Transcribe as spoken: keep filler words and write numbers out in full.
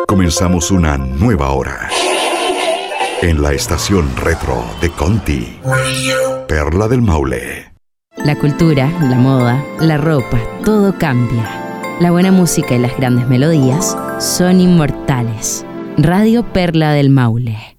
Comenzamos una nueva hora en la estación retro de Conti, Perla del Maule. La cultura, la moda, la ropa, todo cambia. La buena música y las grandes melodías son inmortales. Radio Perla del Maule.